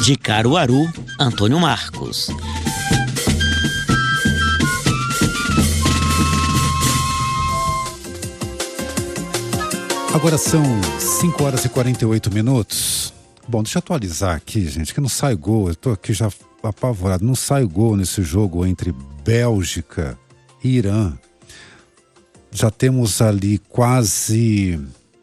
De Caruaru, Antônio Marcos. Agora são 5 horas e 48 minutos. Bom, deixa eu atualizar aqui, gente, que não sai gol. Eu tô aqui já apavorado. Não sai gol nesse jogo entre Bélgica e Irã. Já temos ali quase...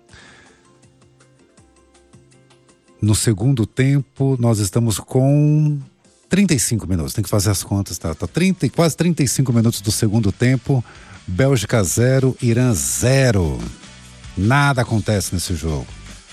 No segundo tempo, nós estamos com 35 minutos. Tem que fazer as contas, tá? Quase 35 minutos do segundo tempo. Bélgica 0, Irã 0. Nada acontece nesse jogo.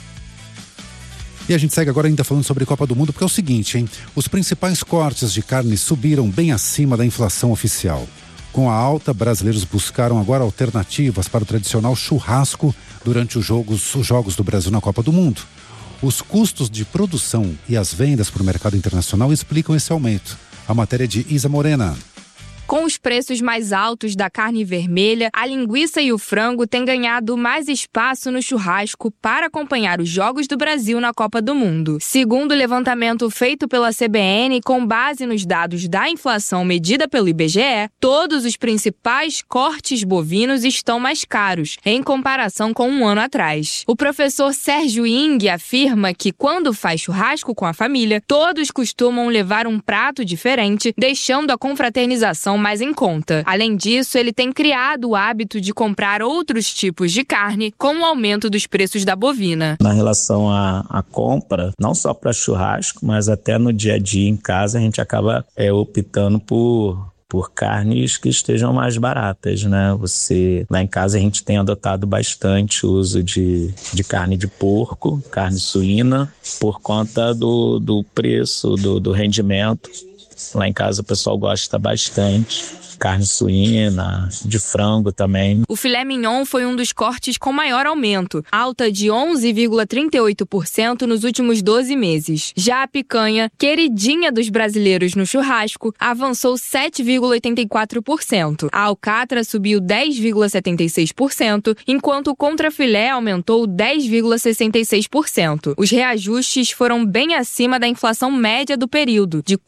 E a gente segue agora ainda falando sobre Copa do Mundo, porque é o seguinte, hein? Os principais cortes de carne subiram bem acima da inflação oficial. Com a alta, brasileiros buscaram agora alternativas para o tradicional churrasco durante os jogos do Brasil na Copa do Mundo. Os custos de produção e as vendas para o mercado internacional explicam esse aumento. A matéria é de Isa Morena. Com os preços mais altos da carne vermelha, a linguiça e o frango têm ganhado mais espaço no churrasco para acompanhar os Jogos do Brasil na Copa do Mundo. Segundo o levantamento feito pela CBN, com base nos dados da inflação medida pelo IBGE, todos os principais cortes bovinos estão mais caros, em comparação com um ano atrás. O professor Sérgio Ing afirma que, quando faz churrasco com a família, todos costumam levar um prato diferente, deixando a confraternização mais em conta. Além disso, ele tem criado o hábito de comprar outros tipos de carne com o aumento dos preços da bovina. Na relação à compra, não só para churrasco, mas até no dia a dia em casa, a gente acaba optando por carnes que estejam mais baratas, né? Lá em casa a gente tem adotado bastante o uso de carne de porco, carne suína, por conta do preço, do rendimento. Lá em casa o pessoal gosta bastante. Carne suína, de frango também. O filé mignon foi um dos cortes com maior aumento, alta de 11,38% nos últimos 12 meses. Já a picanha, queridinha dos brasileiros no churrasco, avançou 7,84%. A alcatra subiu 10,76%, enquanto o contrafilé aumentou 10,66%. Os reajustes foram bem acima da inflação média do período, de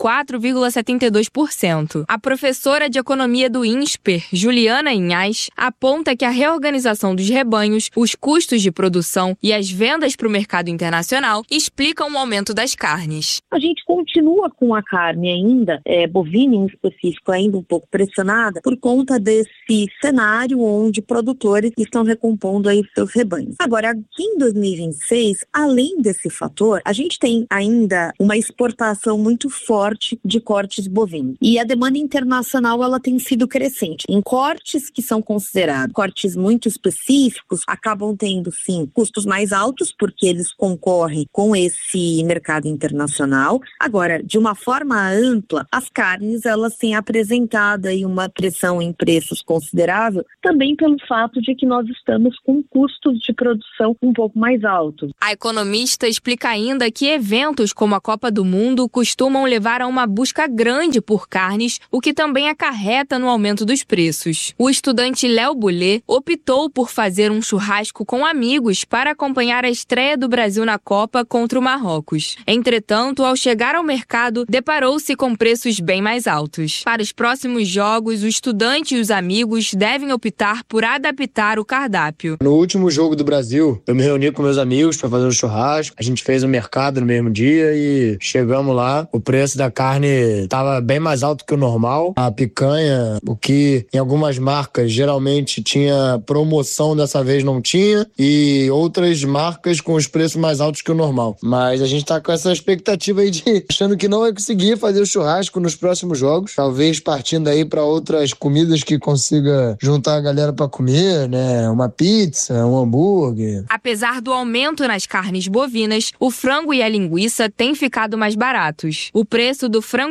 4,72%. A professora de economia do INSPER, Juliana Inhas, aponta que a reorganização dos rebanhos, os custos de produção e as vendas para o mercado internacional explicam o aumento das carnes. A gente continua com a carne ainda, bovina em específico, ainda um pouco pressionada por conta desse cenário onde produtores estão recompondo aí seus rebanhos. Agora, aqui em 2026, além desse fator, a gente tem ainda uma exportação muito forte de cortes bovinos. E a demanda internacional, ela tem sido crescente. Em cortes que são considerados cortes muito específicos, acabam tendo, sim, custos mais altos, porque eles concorrem com esse mercado internacional. Agora, de uma forma ampla, as carnes, elas têm apresentado aí uma pressão em preços considerável, também pelo fato de que nós estamos com custos de produção um pouco mais altos. A economista explica ainda que eventos como a Copa do Mundo costumam levar a uma busca grande por carnes, o que também acarreta no aumento dos preços. O estudante Léo Boulet optou por fazer um churrasco com amigos para acompanhar a estreia do Brasil na Copa contra o Marrocos. Entretanto, ao chegar ao mercado, deparou-se com preços bem mais altos. Para os próximos jogos, o estudante e os amigos devem optar por adaptar o cardápio. No último jogo do Brasil, eu me reuni com meus amigos para fazer um churrasco. A gente fez o mercado no mesmo dia e chegamos lá. O preço da carne estava bem mais alto que o normal. A picanha, o que em algumas marcas geralmente tinha promoção, dessa vez não tinha, e outras marcas com os preços mais altos que o normal. Mas a gente tá com essa expectativa aí de achando que não vai conseguir fazer o churrasco nos próximos jogos, talvez partindo aí para outras comidas que consiga juntar a galera para comer, né? Uma pizza, um hambúrguer. Apesar do aumento nas carnes bovinas, o frango e a linguiça têm ficado mais baratos. O preço do frango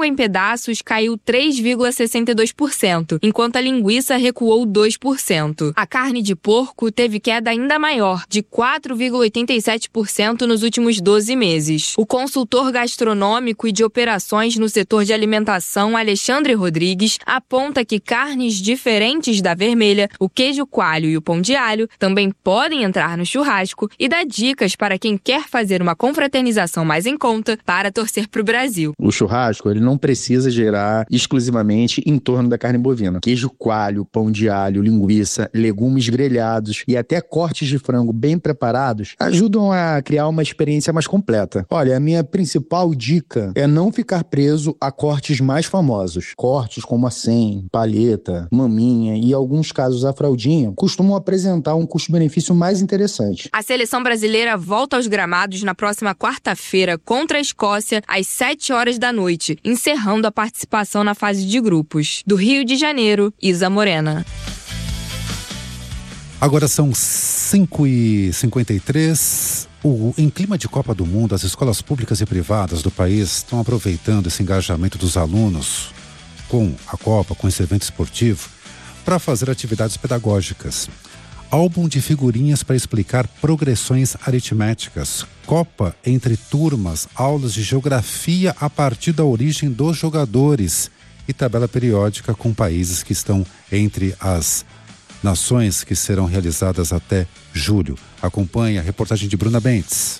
frango em pedaços caiu 3,62%, enquanto a linguiça recuou 2%. A carne de porco teve queda ainda maior, de 4,87% nos últimos 12 meses. O consultor gastronômico e de operações no setor de alimentação, Alexandre Rodrigues, aponta que carnes diferentes da vermelha, o queijo coalho e o pão de alho também podem entrar no churrasco e dá dicas para quem quer fazer uma confraternização mais em conta para torcer para o Brasil. O churrasco, ele não precisa girar exclusivamente em torno da carne bovina. Queijo coalho, pão de alho, linguiça, legumes grelhados e até cortes de frango bem preparados ajudam a criar uma experiência mais completa. Olha, a minha principal dica é não ficar preso a cortes mais famosos. Cortes como a 100, palheta, maminha e, em alguns casos, a fraldinha costumam apresentar um custo-benefício mais interessante. A seleção brasileira volta aos gramados na próxima quarta-feira contra a Escócia às 7h da noite, encerrando a participação na fase de grupos. Do Rio de Janeiro, Isa Morena. Agora são 5h53. Em clima de Copa do Mundo, as escolas públicas e privadas do país estão aproveitando esse engajamento dos alunos com a Copa, com esse evento esportivo, para fazer atividades pedagógicas. Álbum de figurinhas para explicar progressões aritméticas, Copa entre turmas, aulas de geografia a partir da origem dos jogadores e tabela periódica com países que estão entre as nações que serão realizadas até julho. Acompanhe a reportagem de Bruna Bentes.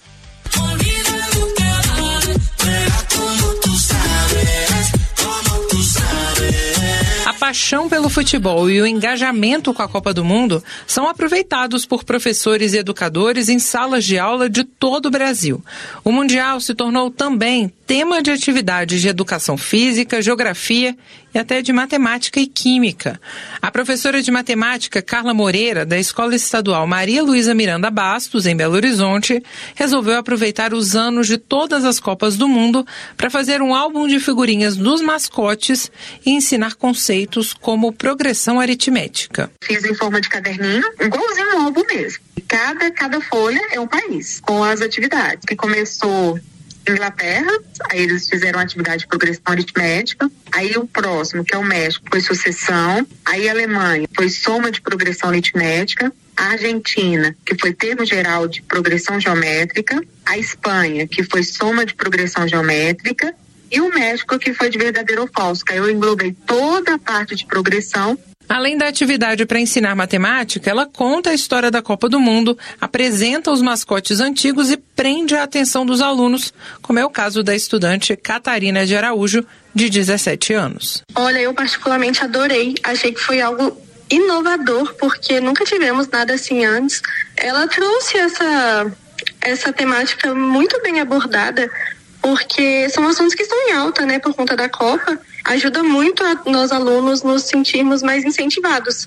A paixão pelo futebol e o engajamento com a Copa do Mundo são aproveitados por professores e educadores em salas de aula de todo o Brasil. O Mundial se tornou também tema de atividades de educação física, geografia e até de matemática e química. A professora de matemática Carla Moreira, da Escola Estadual Maria Luísa Miranda Bastos, em Belo Horizonte, resolveu aproveitar os anos de todas as Copas do Mundo para fazer um álbum de figurinhas dos mascotes e ensinar conceitos como progressão aritmética. Fiz em forma de caderninho, igualzinho um álbum mesmo. Cada folha é um país, com as atividades, que começou Inglaterra, aí eles fizeram atividade de progressão aritmética, aí o próximo, que é o México, foi sucessão, aí a Alemanha foi soma de progressão aritmética, a Argentina, que foi termo geral de progressão geométrica, a Espanha, que foi soma de progressão geométrica, e o México, que foi de verdadeiro ou falso, que aí eu englobei toda a parte de progressão. Além da atividade para ensinar matemática, ela conta a história da Copa do Mundo, apresenta os mascotes antigos e prende a atenção dos alunos, como é o caso da estudante Catarina de Araújo, de 17 anos. Olha, eu particularmente adorei, achei que foi algo inovador, porque nunca tivemos nada assim antes. Ela trouxe essa temática muito bem abordada, porque são assuntos que estão em alta, né, por conta da Copa. Ajuda muito a nós alunos nos sentirmos mais incentivados.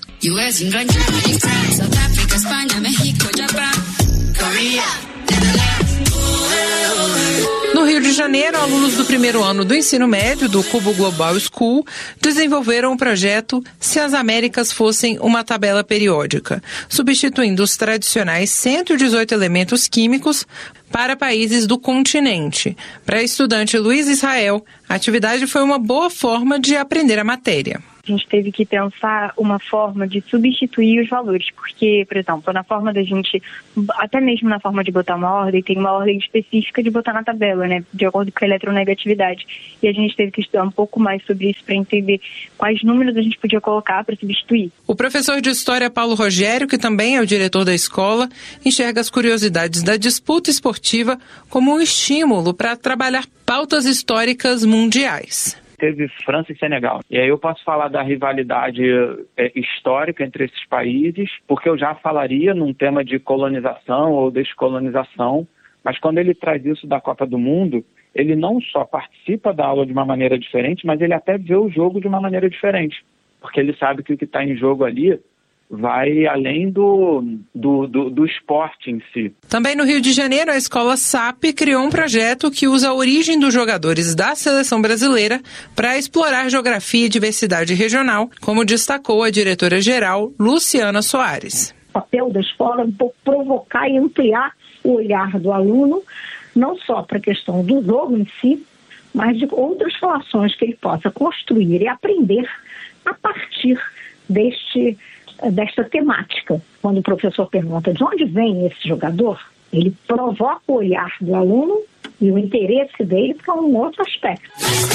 No Rio de Janeiro, alunos do primeiro ano do ensino médio do Cubo Global School desenvolveram o projeto Se as Américas Fossem uma Tabela Periódica, substituindo os tradicionais 118 elementos químicos para países do continente. Para a estudante Luiz Israel, a atividade foi uma boa forma de aprender a matéria. A gente teve que pensar uma forma de substituir os valores, porque, por exemplo, na forma da gente, até mesmo na forma de botar uma ordem, tem uma ordem específica de botar na tabela, né, de acordo com a eletronegatividade. E a gente teve que estudar um pouco mais sobre isso para entender quais números a gente podia colocar para substituir. O professor de História Paulo Rogério, que também é o diretor da escola, enxerga as curiosidades da disputa esportiva como um estímulo para trabalhar pautas históricas mundiais. Teve França e Senegal. E aí eu posso falar da rivalidade histórica entre esses países, porque eu já falaria num tema de colonização ou descolonização, mas quando ele traz isso da Copa do Mundo, ele não só participa da aula de uma maneira diferente, mas ele até vê o jogo de uma maneira diferente, porque ele sabe que o que está em jogo ali vai além do esporte em si. Também no Rio de Janeiro, a escola SAP criou um projeto que usa a origem dos jogadores da seleção brasileira para explorar geografia e diversidade regional, como destacou a diretora-geral Luciana Soares. O papel da escola é provocar e ampliar o olhar do aluno, não só para a questão do jogo em si, mas de outras relações que ele possa construir e aprender a partir desta temática. Quando o professor pergunta de onde vem esse jogador, ele provoca o olhar do aluno e o interesse dele para um outro aspecto.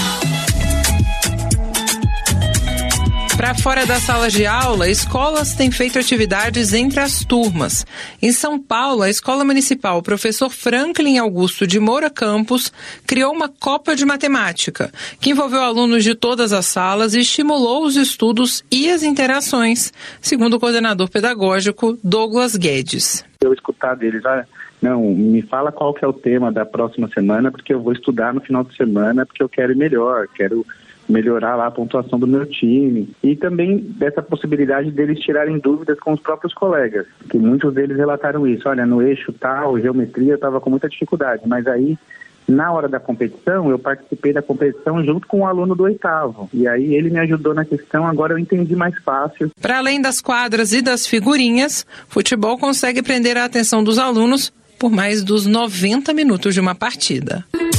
Para fora das salas de aula, escolas têm feito atividades entre as turmas. Em São Paulo, a Escola Municipal Professor Franklin Augusto de Moura Campos criou uma Copa de Matemática, que envolveu alunos de todas as salas e estimulou os estudos e as interações, segundo o coordenador pedagógico Douglas Guedes. Eu escutar deles, não, me fala qual que é o tema da próxima semana, porque eu vou estudar no final de semana, porque eu quero ir melhor, quero melhorar lá a pontuação do meu time, e também dessa possibilidade deles tirarem dúvidas com os próprios colegas, que muitos deles relataram isso, olha, no eixo tal, geometria, eu estava com muita dificuldade, mas aí na hora da competição, eu participei da competição junto com o aluno do 8º, e aí ele me ajudou na questão, agora eu entendi mais fácil. Para além das quadras e das figurinhas, futebol consegue prender a atenção dos alunos por mais dos 90 minutos de uma partida.